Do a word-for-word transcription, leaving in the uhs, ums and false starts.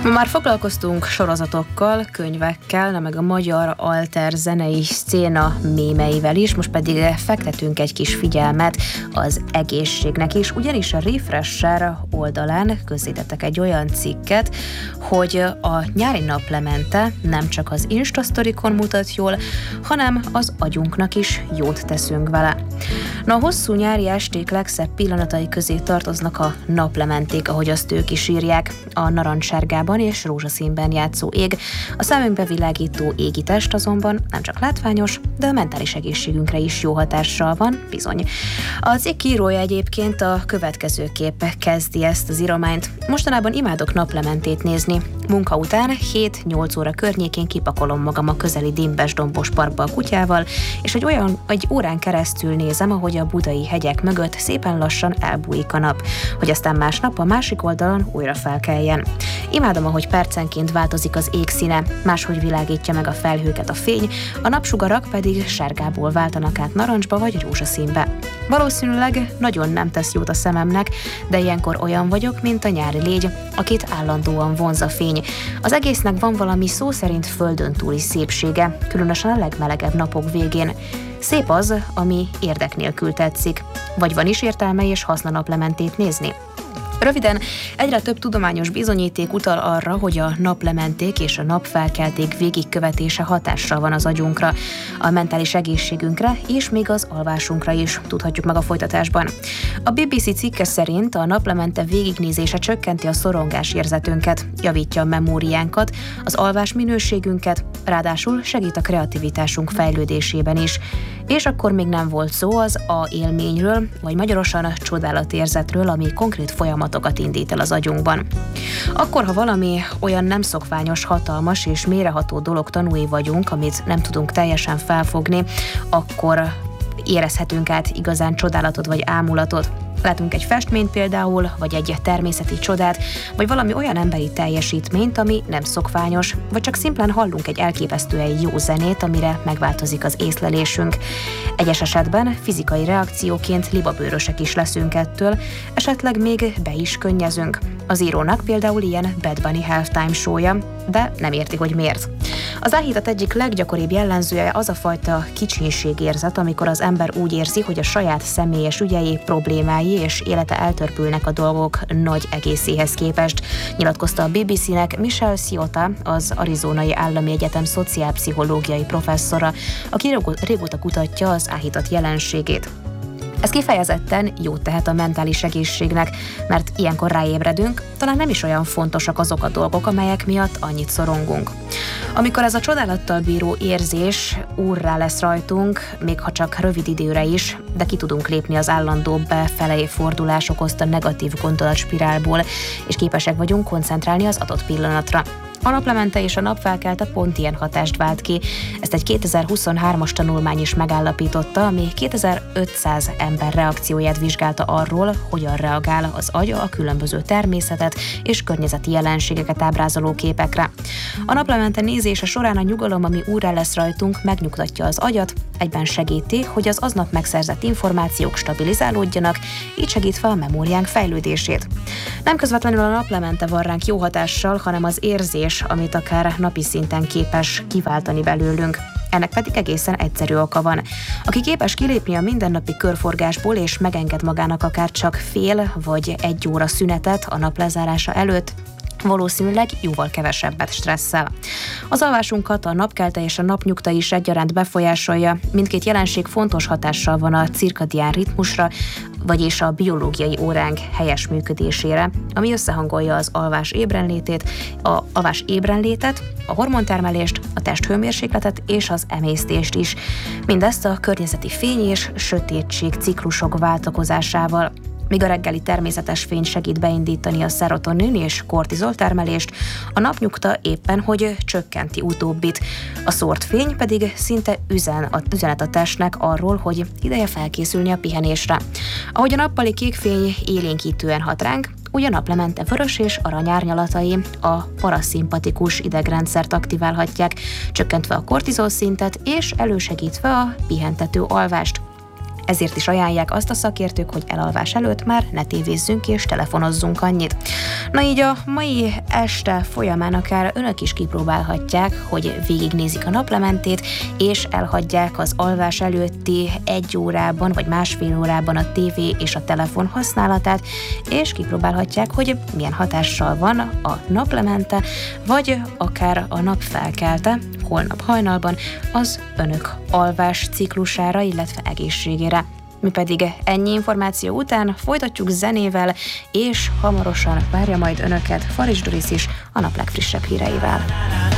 Ma már foglalkoztunk sorozatokkal, könyvekkel, na meg a magyar alter zenei szcéna mémeivel is, most pedig fektetünk egy kis figyelmet az egészségnek is, ugyanis a Refresher oldalán közzétettek egy olyan cikket, hogy a nyári naplemente nem csak az Instasztorikon mutat jól, hanem az agyunknak is jót teszünk vele. Na, a hosszú nyári esték legszebb pillanatai közé tartoznak a naplementék, ahogy azt ők is írják, a narancssárgában és rózsaszínben játszó ég. A szemünkbe világító égi test azonban nem csak látványos, de a mentális egészségünkre is jó hatással van, bizony. A cikk írója egyébként a következőképp kezdi ezt az írományt. Mostanában imádok naplementét nézni. Munka után hét-nyolc óra környékén kipakolom magam a közeli dimbes dombos parkba a kutyával, és egy olyan egy órán keresztül nézem, ahogy a budai hegyek mögött szépen lassan elbújik a nap, hogy aztán másnap a másik oldalon újra felkeljen. Imádom, ahogy percenként változik az ég színe, máshogy világítja meg a felhőket a fény, a napsugarak pedig sárgából váltanak át narancsba vagy rózsaszínbe. Valószínűleg nagyon nem tesz jót a szememnek, de ilyenkor olyan vagyok, mint a nyári légy, akit állandóan vonz a fény. Az egésznek van valami szó szerint földön túli szépsége, különösen a legmelegebb napok végén. Szép az, ami érdek nélkül tetszik. Vagy van is értelme és haszna naplementét nézni? Röviden, egyre több tudományos bizonyíték utal arra, hogy a naplementék és a napfelkelték végigkövetése hatással van az agyunkra, a mentális egészségünkre és még az alvásunkra is, tudhatjuk meg a folytatásban. A bé bé cé cikke szerint a naplemente végignézése csökkenti a szorongásérzetünket, javítja a memóriánkat, az alvás minőségünket, ráadásul segít a kreativitásunk fejlődésében is. És akkor még nem volt szó az A élményről, vagy magyarosan a csodálatérzetről, ami konkrét folyamatokat indít el az agyunkban. Akkor, ha valami olyan nem szokványos, hatalmas és mélyreható dolog tanúi vagyunk, amit nem tudunk teljesen felfogni, akkor érezhetünk át igazán csodálatot vagy ámulatot. Látunk egy festményt például, vagy egy természeti csodát, vagy valami olyan emberi teljesítményt, ami nem szokványos, vagy csak szimplán hallunk egy elképesztően jó zenét, amire megváltozik az észlelésünk. Egyes esetben fizikai reakcióként libabőrösek is leszünk ettől, esetleg még be is könnyezünk. Az írónak például ilyen Bad Bunny Halftime show-ja, de nem érti, hogy miért. Az áhítat egyik leggyakoribb jellemzője az a fajta kicsinségérzet, amikor az ember úgy érzi, hogy a saját személyes ügyei, problémái és élete eltörpülnek a dolgok nagy egészéhez képest, nyilatkozta a bé bé cének Michelle Ciotta, az Arizonai Állami Egyetem szociálpszichológiai professzora, aki régóta kutatja az áhítat jelenségét. Ez kifejezetten jót tehet a mentális egészségnek, mert ilyenkor ráébredünk, talán nem is olyan fontosak azok a dolgok, amelyek miatt annyit szorongunk. Amikor ez a csodálattal bíró érzés úrrá lesz rajtunk, még ha csak rövid időre is, de ki tudunk lépni az állandó befelé fordulás okozta negatív gondolatspirálból, és képesek vagyunk koncentrálni az adott pillanatra. A naplemente és a napfelkelte pont ilyen hatást vált ki. Ezt egy kétezer-huszonhármas tanulmány is megállapította, ami kétezer-ötszáz ember reakcióját vizsgálta arról, hogyan reagál az agya a különböző természetet és környezeti jelenségeket ábrázoló képekre. A naplemente nézése során a nyugalom, ami úrrá lesz rajtunk, megnyugtatja az agyat, egyben segíti, hogy az aznap megszerzett információk stabilizálódjanak, így segítve a memóriánk fejlődését. Nem közvetlenül a naplemente van ránk jó hatással, hanem az érzés, amit akár napi szinten képes kiváltani belőlünk. Ennek pedig egészen egyszerű oka van. Aki képes kilépni a mindennapi körforgásból és megenged magának akár csak fél vagy egy óra szünetet a nap lezárása előtt, valószínűleg jóval kevesebbet stresszel. Az alvásunkat a napkelte és a napnyugta is egyaránt befolyásolja, mindkét jelenség fontos hatással van a cirkadián ritmusra, vagyis a biológiai óránk helyes működésére, ami összehangolja az alvás ébrenlétét, a alvás ébrenlétet, a hormontermelést, a testhőmérsékletet és az emésztést is. Mindezt a környezeti fény és sötétség ciklusok váltakozásával. Míg a reggeli természetes fény segít beindítani a szerotonin és kortizol termelést, a napnyugta éppen, hogy csökkenti utóbbit. A szórt fény pedig szinte üzen a, üzenet a testnek arról, hogy ideje felkészülni a pihenésre. Ahogy a nappali kék fény élénkítően hat ránk, úgy a naplemente vörös és arany árnyalatai a paraszimpatikus idegrendszert aktiválhatják, csökkentve a kortizol szintet és elősegítve a pihentető alvást. Ezért is ajánlják azt a szakértők, hogy elalvás előtt már ne tévézzünk és telefonozzunk annyit. Na így a mai este folyamán akár önök is kipróbálhatják, hogy végignézik a naplementét, és elhagyják az alvás előtti egy órában vagy másfél órában a tévé és a telefon használatát, és kipróbálhatják, hogy milyen hatással van a naplemente, vagy akár a napfelkelte holnap hajnalban az önök alvás ciklusára, illetve egészségére. Mi pedig ennyi információ után folytatjuk zenével, és hamarosan várja majd önöket Faris Doris is a nap legfrissebb híreivel.